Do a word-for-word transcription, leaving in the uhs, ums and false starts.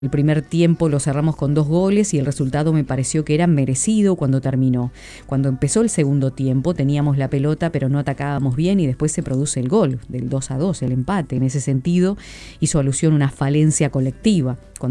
El primer tiempo lo cerramos con dos goles y el resultado me pareció que era merecido cuando terminó. Cuando empezó el segundo tiempo teníamos la pelota pero no atacábamos bien y después se produce el gol del dos a dos, el empate. En ese sentido hizo alusión a una falencia colectiva. Cuando